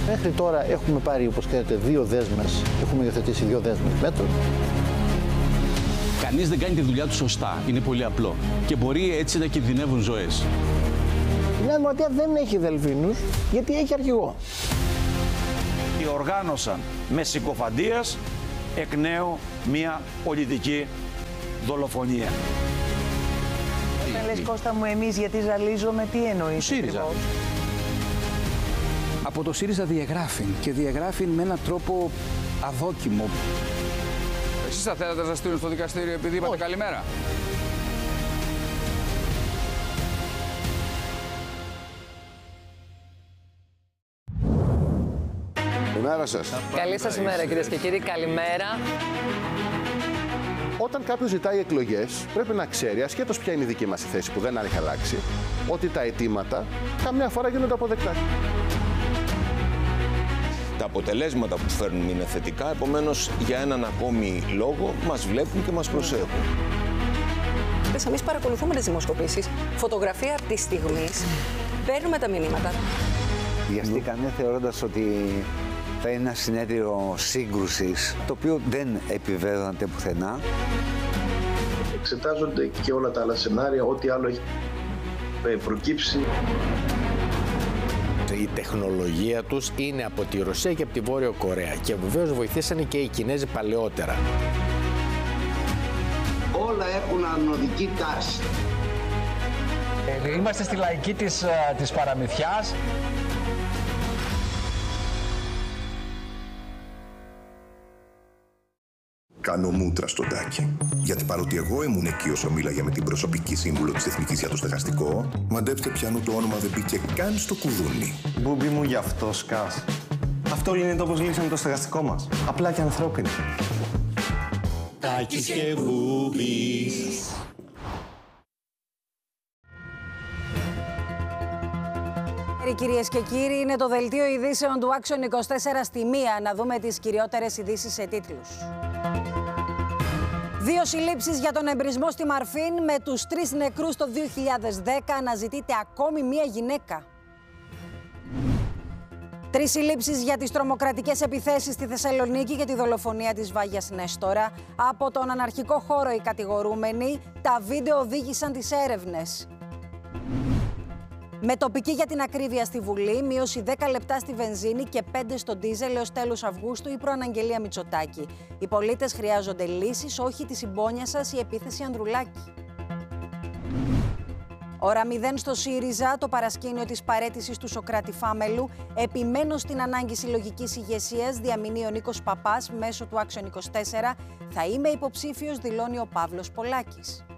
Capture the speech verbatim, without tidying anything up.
Μέχρι τώρα έχουμε πάρει, όπως ξέρετε, δύο δέσμες, έχουμε υιοθετήσει δύο δέσμες μέτρων. Κανείς δεν κάνει τη δουλειά του σωστά. Είναι πολύ απλό. Και μπορεί έτσι να κινδυνεύουν ζωές. Η Νέα Δημοκρατία δεν έχει δελφίνους, γιατί έχει αρχηγό. Διοργάνωσαν με συκοφαντίας εκ νέου μια πολιτική δολοφονία. Όταν λες, Κώστα μου, εμείς γιατί ζαλίζομαι, τι εννοείς? ΣΥΡΙΖΑ. Από το ΣΥΡΙΖΑ διαγράφει και διαγράφει με έναν τρόπο αδόκιμο. Εσείς θα θέλατε να σας στείλουν στο δικαστήριο επειδή είπατε καλημέρα? Καλημέρα σας. Καλή σας ημέρα, κυρίες και κύριοι. Καλημέρα. Όταν κάποιος ζητάει εκλογές, πρέπει να ξέρει, ασχέτως ποια είναι η δική μας η θέση που δεν έχει αλλάξει, ότι τα αιτήματα καμιά φορά γίνονται αποδεκτά. Τα αποτελέσματα που φέρνουν είναι θετικά, επομένως για έναν ακόμη λόγο μας βλέπουν και μας προσέχουν. Εμείς παρακολουθούμε τις δημοσκοπήσεις, φωτογραφία από τη στιγμή, παίρνουμε τα μηνύματα. Βιαστήκανε θεωρώντας ότι θα είναι ένα συνέδριο σύγκρουσης, το οποίο δεν επιβεβαιώνεται πουθενά. Εξετάζονται και όλα τα άλλα σενάρια, ό,τι άλλο έχει προκύψει. Η τεχνολογία τους είναι από τη Ρωσία και από τη Βόρεια Κορέα και βεβαίως βοηθήσανε και οι Κινέζοι παλαιότερα. Όλα έχουν ανωδική τάση. Ε, είμαστε στη λαϊκή της, της παραμυθιάς. Κάνω μούτρα στο τάκι. Γιατί παρότι εγώ ήμουν εκεί όσο μίλαγε με την προσωπική σύμβουλο της Εθνικής για το στεγαστικό, μαντέψτε πιανού το όνομα δεν μπήκε καν στο κουδούνι. Μπούμπι μου, γι' αυτό σκάς. Αυτό λύνεται όπως λύσαμε το στεγαστικό μας. Απλά και ανθρώπινο. Τάκης και Μπούμπης. Κυρίες και κύριοι, είναι το δελτίο ειδήσεων του Action είκοσι τέσσερα στη μία. Να δούμε τις κυριότερες ειδήσεις σε τίτλους. Δύο συλλήψεις για τον εμπρισμό στη Μαρφίν, με τους τρεις νεκρούς το δύο χιλιάδες δέκα. Αναζητείται ακόμη μία γυναίκα. Τρεις συλλήψεις για τις τρομοκρατικές επιθέσεις στη Θεσσαλονίκη και τη δολοφονία της Βάγιας Νέστορα. Από τον αναρχικό χώρο οι κατηγορούμενοι, τα βίντεο οδήγησαν τις έρευνες. Με τοπική για την ακρίβεια στη Βουλή, μείωση δέκα λεπτά στη βενζίνη και πέντε στο ντίζελ έως τέλος Αυγούστου, η προαναγγελία Μητσοτάκη. Οι πολίτες χρειάζονται λύσεις, όχι τη συμπόνια σας η επίθεση Ανδρουλάκη. Ώρα μηδέν στο ΣΥΡΙΖΑ, το παρασκήνιο της παραίτησης του Σωκράτη Φάμελου. Επιμένω στην ανάγκη συλλογικής ηγεσίας, διαμηνεί ο Νίκος Παπάς μέσω του Action είκοσι τέσσερα. Θα είμαι υποψήφιος, δηλώνει ο Παύλος Πολάκης.